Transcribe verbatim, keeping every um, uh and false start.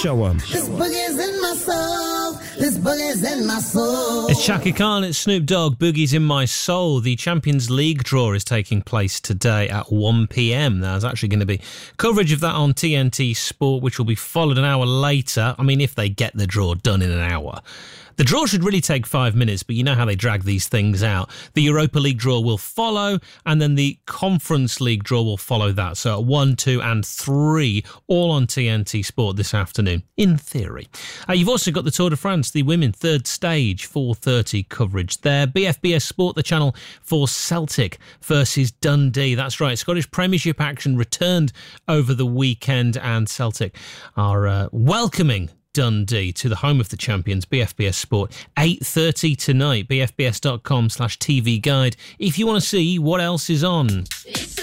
Show 'em. This boogie's in my soul. This boogie's in my soul. It's Chaka Khan, it's Snoop Dogg, Boogie's in My Soul. The Champions League draw is taking place today at one p.m. There's actually going to be coverage of that on T N T Sport, which will be followed an hour later. I mean, if they get the draw done in an hour. The draw should really take five minutes, but you know how they drag these things out. The Europa League draw will follow, and then the Conference League draw will follow that. So at one, two and three, all on T N T Sport this afternoon, in theory. Uh, you've also got the Tour de France, the women third stage, four thirty coverage there. B F B S Sport, the channel for Celtic versus Dundee. That's right, Scottish Premiership action returned over the weekend, and Celtic are uh, welcoming Dundee to the home of the champions. B F B S Sport, eight thirty tonight, bfbs.com slash TV guide if you want to see what else is on. It's